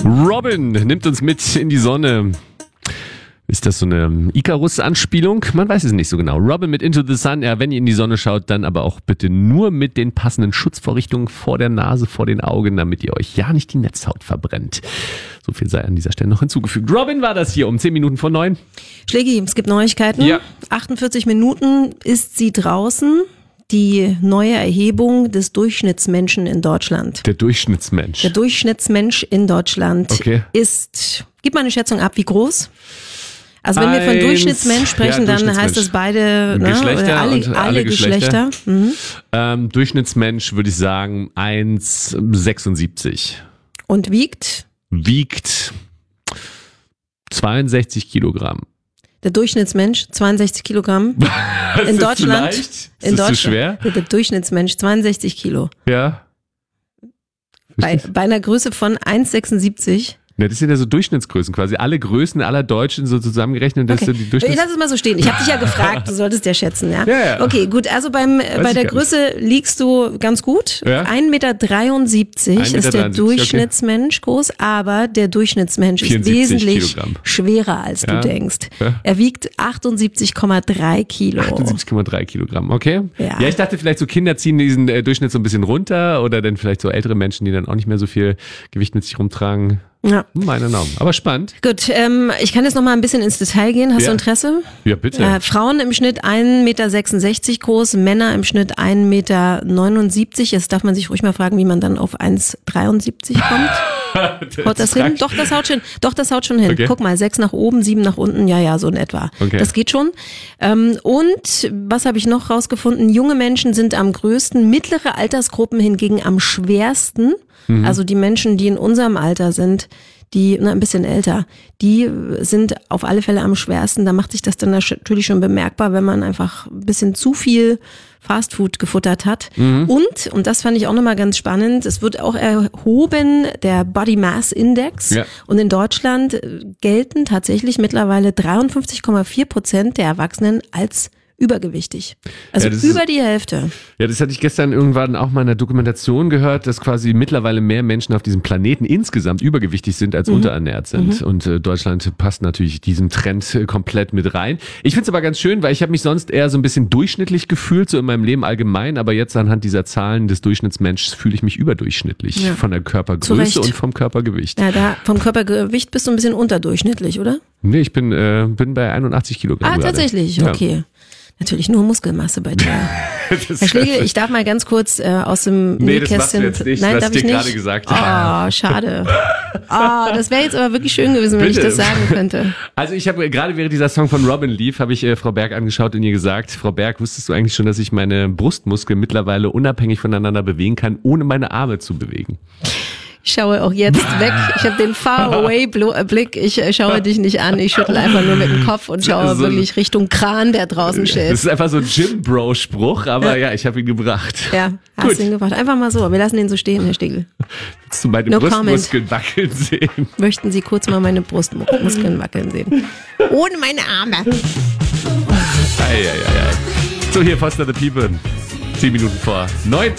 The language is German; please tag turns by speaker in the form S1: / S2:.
S1: Robin nimmt uns mit in die Sonne. Ist das so eine Icarus-Anspielung? Man weiß es nicht so genau. Robin mit Into the Sun. Ja, wenn ihr in die Sonne schaut, dann aber auch bitte nur mit den passenden Schutzvorrichtungen vor der Nase, vor den Augen, damit ihr euch ja nicht die Netzhaut verbrennt. So viel sei an dieser Stelle noch hinzugefügt. Robin war das hier um 10 Minuten vor 9.
S2: Schlägi, es gibt Neuigkeiten.
S1: Ja.
S2: 48 Minuten ist sie draußen. Die neue Erhebung des Durchschnittsmenschen in Deutschland.
S1: Der Durchschnittsmensch.
S2: Der Durchschnittsmensch in Deutschland ist, gib mal eine Schätzung ab, wie groß? Also wenn wir von Durchschnittsmensch sprechen, dann heißt das beide,
S1: Geschlechter
S2: alle Geschlechter.
S1: Mhm. Durchschnittsmensch würde ich sagen 1,76.
S2: Und wiegt?
S1: Wiegt 62 Kilogramm.
S2: Der Durchschnittsmensch 62 Kilogramm. In Deutschland.
S1: Ist das zu schwer?
S2: Der Durchschnittsmensch 62 Kilo.
S1: Ja.
S2: Bei einer Größe von 1,76.
S1: Ja, das sind ja so Durchschnittsgrößen quasi. Alle Größen aller Deutschen so zusammengerechnet. Das sind die
S2: Ich lass es mal so stehen. Ich habe dich ja gefragt, du solltest ja schätzen. Ja?
S1: Ja.
S2: Okay, gut. Also bei der Größe liegst du ganz gut.
S1: Ja.
S2: 1,73 Meter ist der Durchschnittsmensch groß, aber der Durchschnittsmensch ist wesentlich schwerer, als du denkst. Ja. Er wiegt 78,3 Kilo.
S1: 78,3 Kilogramm, okay.
S2: Ja,
S1: ich dachte vielleicht so Kinder ziehen diesen Durchschnitt so ein bisschen runter oder dann vielleicht so ältere Menschen, die dann auch nicht mehr so viel Gewicht mit sich rumtragen.
S2: Ja.
S1: Meine Namen. Aber spannend.
S2: Gut, ich kann jetzt noch mal ein bisschen ins Detail gehen. Hast du Interesse?
S1: Ja, bitte.
S2: Frauen im Schnitt 1,66 Meter groß, Männer im Schnitt 1,79 Meter. Jetzt darf man sich ruhig mal fragen, wie man dann auf 1,73 kommt. Haut das hin? Doch, das haut schon hin. Okay. Guck mal, 6 nach oben, 7 nach unten, ja, so in etwa.
S1: Okay.
S2: Das geht schon. Und was habe ich noch rausgefunden? Junge Menschen sind am größten, mittlere Altersgruppen hingegen am schwersten. Also die Menschen, die in unserem Alter sind, die ein bisschen älter, die sind auf alle Fälle am schwersten. Da macht sich das dann natürlich schon bemerkbar, wenn man einfach ein bisschen zu viel Fastfood gefuttert hat. Und das fand ich auch nochmal ganz spannend, es wird auch erhoben, der Body Mass Index. Ja. Und in Deutschland gelten tatsächlich mittlerweile 53,4% der Erwachsenen als übergewichtig. Also über die Hälfte.
S1: Ja, das hatte ich gestern irgendwann auch mal in einer Dokumentation gehört, dass quasi mittlerweile mehr Menschen auf diesem Planeten insgesamt übergewichtig sind, als unterernährt sind. Und Deutschland passt natürlich diesem Trend komplett mit rein. Ich finde es aber ganz schön, weil ich habe mich sonst eher so ein bisschen durchschnittlich gefühlt, so in meinem Leben allgemein, aber jetzt anhand dieser Zahlen des Durchschnittsmenschs fühle ich mich überdurchschnittlich von der Körpergröße und vom Körpergewicht.
S2: Ja, vom Körpergewicht bist du ein bisschen unterdurchschnittlich, oder?
S1: Nee, ich bin bei 81 Kilogramm.
S2: Ah, tatsächlich, okay. Natürlich nur Muskelmasse bei dir. Herr Schlegel, ich darf mal ganz kurz aus dem Nähkästchen...
S1: das machst du jetzt nicht,
S2: Nein,
S1: was
S2: darf
S1: ich
S2: ich
S1: dir
S2: nicht?
S1: gerade gesagt habe.
S2: Oh, schade. Das wäre jetzt aber wirklich schön gewesen, wenn ich das sagen könnte.
S1: Also ich habe gerade während dieser Song von Robin lief, habe ich Frau Berg angeschaut und ihr gesagt, Frau Berg, wusstest du eigentlich schon, dass ich meine Brustmuskeln mittlerweile unabhängig voneinander bewegen kann, ohne meine Arme zu bewegen?
S2: Ich schaue auch jetzt weg. Ich habe den Far-Away-Blick. Ich schaue dich nicht an. Ich schüttle einfach nur mit dem Kopf und schaue wirklich Richtung Kran, der draußen steht.
S1: Das ist einfach so ein Gym-Bro-Spruch, aber ja, ich habe ihn gebracht.
S2: Ja, hast ihn gebracht. Einfach mal so. Wir lassen ihn so stehen, Herr Stegel.
S1: Willst du meine Brustmuskeln wackeln sehen?
S2: Möchten Sie kurz mal meine Brustmuskeln wackeln sehen? Ohne meine Arme.
S1: So, hier Foster the People. 10 Minuten vor 9.